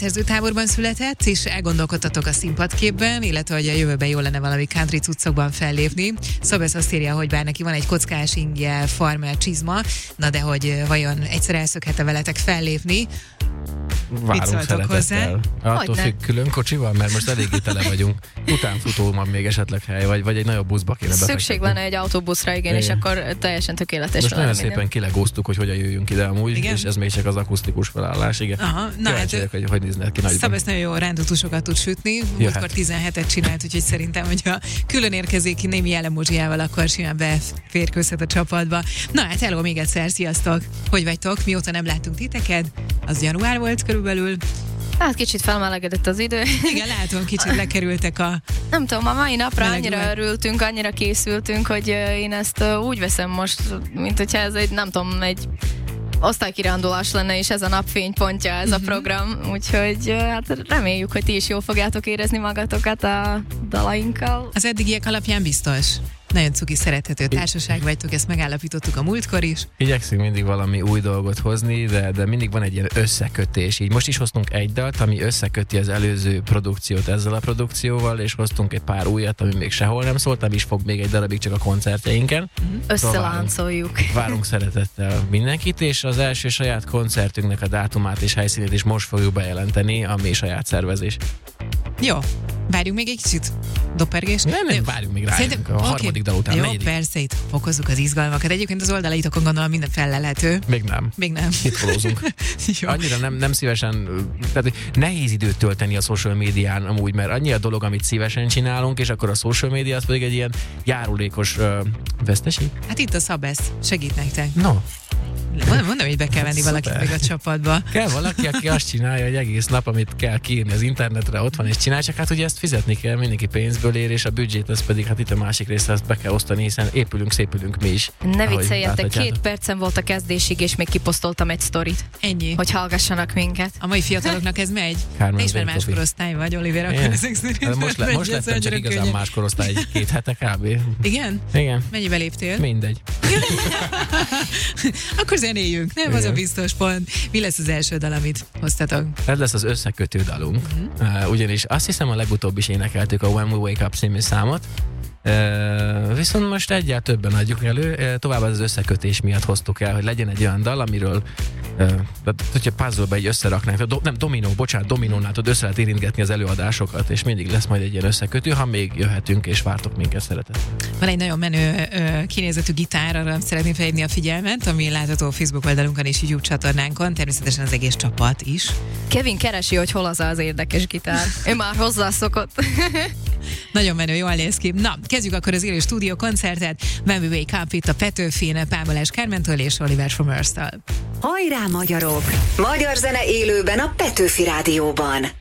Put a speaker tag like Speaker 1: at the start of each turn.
Speaker 1: rendezőtáborban született, és elgondolkodtatok a színpadképben, illetve hogy a jövőben jó lenne valami country cuccokban fellépni. Szabesz azt írja, hogy bár neki van egy kockás ingje, farmer csizma, na de hogy vajon egyszer elszökhet-e veletek fellépni?
Speaker 2: Várunk szeretettel. Attól függ, külön kocsival, mert most eléggé tele vagyunk. Utánfutó van még esetleg hely, vagy egy nagyobb buszba kéne befektetni.
Speaker 3: Szükség lenne egy autóbuszra, igen, és akkor teljesen tökéletes.
Speaker 2: Most nagyon szépen kilegóztuk, hogy hogyan jöjjünk ide amúgy, igen? És ez még csak az akusztikus felállás, igen.
Speaker 1: Aha, na hát,
Speaker 2: hogy néznek ki nagyban.
Speaker 1: Szabesz nagyon jó rándutusokat tud sütni, múltkor 17-et csinált, úgyhogy szerintem, hogyha külön érkezik némi jellemózsiával, akkor simán beférkőzhet a csapatba. Na hát hello még egyszer, sziasztok! Hogy vagytok? Mióta nem láttunk titeket? Az január volt körülbelül.
Speaker 3: Hát kicsit felmelegedett az idő.
Speaker 1: Igen, látom, kicsit lekerültek a...
Speaker 3: Nem tudom, a mai napra annyira örültünk, annyira készültünk, hogy én ezt úgy veszem most, mint hogyha ez egy, nem tudom, egy osztálykirándulás lenne, és ez a napfénypontja, ez a program. Úgyhogy hát reméljük, hogy ti is jól fogjátok érezni magatokat a dalainkkal.
Speaker 1: Az eddigiek alapján biztos. Nagyon cuki, szerethető társaság vagytok, ezt megállapítottuk a múltkor is.
Speaker 2: Igyekszünk mindig valami új dolgot hozni, de mindig van egy ilyen összekötés. Így most is hoztunk egy dalt, ami összeköti az előző produkciót ezzel a produkcióval, és hoztunk egy pár újat, ami még sehol nem szólt, ami is fog még egy darabig csak a koncertjeinken.
Speaker 3: Összeláncoljuk.
Speaker 2: Várunk szeretettel mindenkit, és az első saját koncertünknek a dátumát és helyszínét is most fogjuk bejelenteni, ami saját szervezés.
Speaker 1: Jó, várjunk még egy kicsit dopergés.
Speaker 2: Nem, várjunk még rájunk a harmadik dal után.
Speaker 1: Jó,
Speaker 2: negyedik.
Speaker 1: persze, itt fokozzuk az izgalmakat. Egyébként az oldalaitokon gondolom minden fellelhető.
Speaker 2: Még nem. Itt holózunk. Annyira nem szívesen, tehát nehéz időt tölteni a social médián amúgy, mert annyi a dolog, amit szívesen csinálunk, és akkor a social média az pedig egy ilyen járulékos veszteség.
Speaker 1: Hát itt a Szabesz segít nektek.
Speaker 2: No.
Speaker 1: Mondom, hogy be kell venni valakit még a csapatba.
Speaker 2: Kell valaki, aki azt csinálja, hogy egész nap, amit kell kiírni az internetre, ott van és csinál, csak hát ugye ezt fizetni kell, mindenki pénzből ér, és a büdzsét az pedig hát itt a másik része, ezt be kell osztani, hiszen szépülünk mi is.
Speaker 3: Ne vicceljetek, 2 percem volt a kezdésig, és még kiposztoltam egy sztorit.
Speaker 1: Ennyi.
Speaker 3: Hogy hallgassanak minket.
Speaker 1: A mai fiataloknak ez megy? Te is már más korosztály vagy, Oliver, akkor ezek szerint.
Speaker 2: Most lettem csak igazán más korosztály, 2 hete kb.
Speaker 1: Igen?
Speaker 2: Igen.
Speaker 1: Mennyibe léptél?
Speaker 2: Mindegy.
Speaker 1: Akkor zenéljünk, nem? Az a biztos pont. Mi lesz az első dal, amit hoztatok?
Speaker 2: Ez lesz az összekötő dalunk. Ugyanis azt hiszem a legutóbb is énekeltük a When We Wake Up című számot. Viszont most egyáltalán többen adjuk elő, tovább az összekötés miatt hoztuk el, hogy legyen egy olyan dal, amiről hogyha puzzle-be így összeraknánk, dominónál tud össze lehet érintgetni az előadásokat, és mindig lesz majd egy ilyen összekötő, ha még jöhetünk, és vártok minket szeretettel.
Speaker 1: Van egy nagyon menő kinézetű gitár, arra szeretném felhívni a figyelmet, ami látható a Facebook oldalunkon és YouTube csatornánkon, természetesen az egész csapat is.
Speaker 3: Kevin keresi, hogy hol az érdekes gitár. Ő már hozzászokott.
Speaker 1: Nagyon menő, jól néz ki. Na, kezdjük akkor az élő stúdió koncertet. When We Wake Up itt a Petőfin, Pál Balázs Kármentől és Oliver from Earth-től.
Speaker 4: Hajrá magyarok! Magyar zene élőben a Petőfi Rádióban.